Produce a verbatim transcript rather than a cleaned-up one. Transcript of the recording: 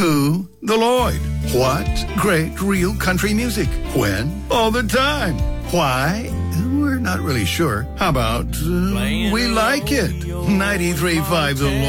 Who? The Lloyd. What? Great real country music. When? All the time. Why? We're not really sure. How about uh, we like it? ninety-three point five The Lloyd.